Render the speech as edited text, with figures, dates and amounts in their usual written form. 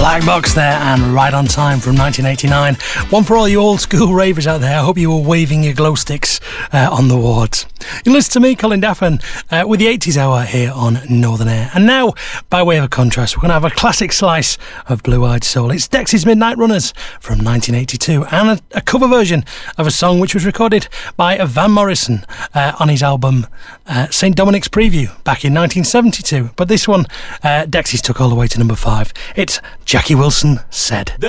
Black Box there and Right on Time from 1989. One for all you old school ravers out there. I hope you were waving your glow sticks on the wards. You listen to me, Colin Daffin, with the 80s Hour here on Northern Air. And now, by way of a contrast, we're going to have a classic slice of Blue-Eyed Soul. It's Dexys Midnight Runners from 1982 and a cover version of a song which was recorded by Van Morrison on his album St. Dominic's Preview back in 1972. But this one, Dexys took all the way to number 5. It's Jackie Wilson Said.